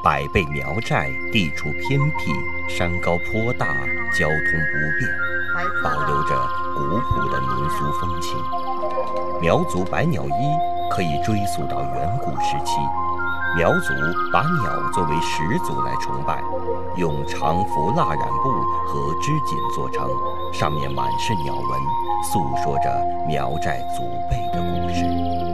百倍苗寨地处偏僻，山高坡大，交通不便，保留着古朴的民俗风情。苗族百鸟衣可以追溯到远古时期，苗族把鸟作为始祖来崇拜，用长幅蜡染布和织锦做成，上面满是鸟纹，诉说着苗寨祖辈的故事。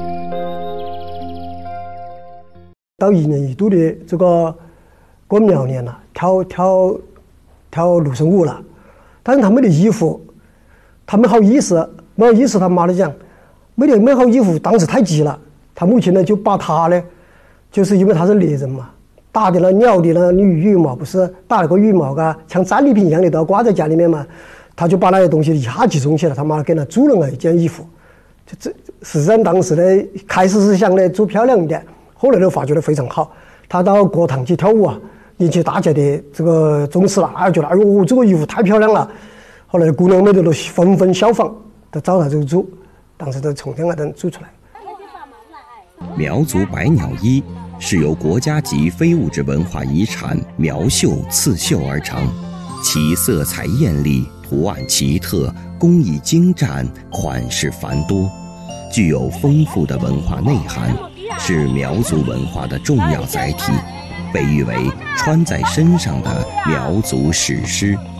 到1年1度的这个过苗年了，跳芦笙舞了，但是他们的衣服，他没好意思，他妈的讲，没好衣服，当时太急了，他母亲呢就把他呢，就是因为他是猎人嘛，打的了鸟的了羽毛，不是打了个羽毛啊，像战利品一样的都要挂在家里面嘛，他就把那些东西一下集中起来，他妈给他做了一件衣服。这实际上当时呢，开始是想呢做漂亮一点，后来都发觉得非常好。他到国堂去跳舞啊，引起大家的这个重视了，觉得哎呦这个衣服太漂亮了。后来姑娘们都纷纷效仿，都照他这个做，当时都从天而登做出来。 苗族百鸟衣是由国家级非物质文化遗产苗绣刺绣而成，其色彩艳丽，图案奇特，工艺精湛，款式繁多，具有丰富的文化内涵，是苗族文化的重要载体，被誉为穿在身上的苗族史诗。